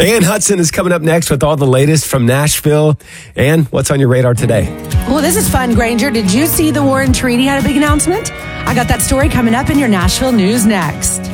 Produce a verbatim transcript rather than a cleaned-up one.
Ann Hudson is coming up next with all the latest from Nashville. Ann, what's on your radar today? Well, this is fun, Granger. Did you see the Warren Treaty had a big announcement? I got that story coming up in your Nashville news next.